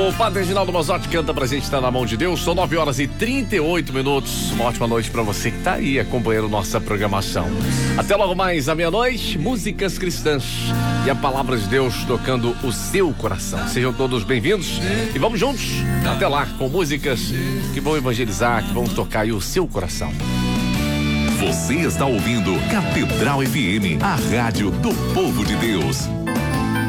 O Padre Reginaldo Mazzotti canta pra gente, tá na mão de Deus. São 9h38. Uma ótima noite pra você que tá aí acompanhando nossa programação. Até logo mais à meia-noite, músicas cristãs e a palavra de Deus tocando o seu coração. Sejam todos bem-vindos e vamos juntos até lá com músicas que vão evangelizar, que vão tocar aí o seu coração. Você está ouvindo Catedral FM, a rádio do povo de Deus.